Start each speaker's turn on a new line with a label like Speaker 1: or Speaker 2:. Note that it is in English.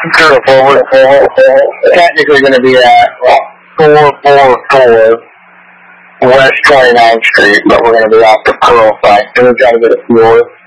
Speaker 1: We're technically going to be at 444 West 29th Street, but we're going to be off the Pearl site, so we've got to get a floor.